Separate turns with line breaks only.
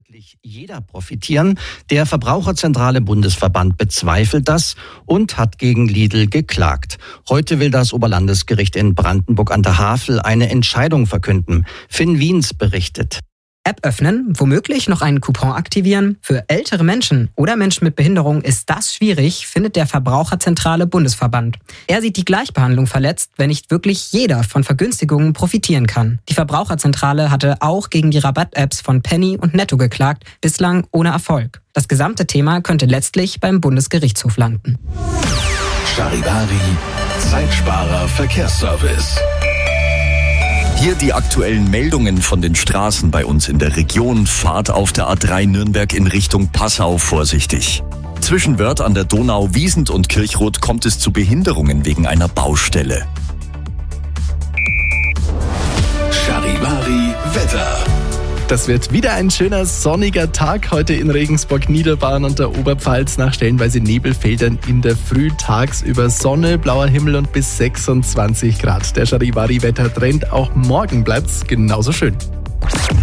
wirklich jeder profitieren? Der Verbraucherzentrale Bundesverband bezweifelt das und hat gegen Lidl geklagt. Heute will das Oberlandesgericht in Brandenburg an der Havel eine Entscheidung verkünden. Finn Wiens berichtet.
App öffnen, womöglich noch einen Coupon aktivieren. Für ältere Menschen oder Menschen mit Behinderung ist das schwierig, findet der Verbraucherzentrale Bundesverband. Er sieht die Gleichbehandlung verletzt, wenn nicht wirklich jeder von Vergünstigungen profitieren kann. Die Verbraucherzentrale hatte auch gegen die Rabatt-Apps von Penny und Netto geklagt, bislang ohne Erfolg. Das gesamte Thema könnte letztlich beim Bundesgerichtshof landen.
Charivari, Zeitsparer Verkehrsservice. Hier die aktuellen Meldungen von den Straßen bei uns in der Region. Fahrt auf der A3 Nürnberg in Richtung Passau vorsichtig. Zwischen Wörth an der Donau, Wiesent und Kirchroth kommt es zu Behinderungen wegen einer Baustelle. Charivari Wetter.
Das wird wieder ein schöner sonniger Tag heute in Regensburg, Niederbayern und der Oberpfalz nach stellenweise Nebelfeldern in der Früh, tagsüber Sonne, blauer Himmel und bis 26 Grad. Der Charivari-Wettertrend, auch morgen bleibt's genauso schön.